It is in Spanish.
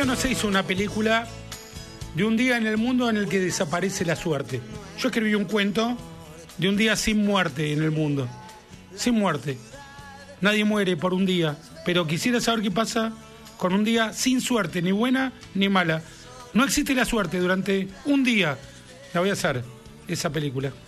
todavía no se hizo una película de un día en el mundo en el que desaparece la suerte. Yo escribí un cuento de un día sin muerte en el mundo. Sin muerte. Nadie muere por un día, pero quisiera saber qué pasa con un día sin suerte, ni buena ni mala. No existe la suerte durante un día. La voy a hacer, esa película.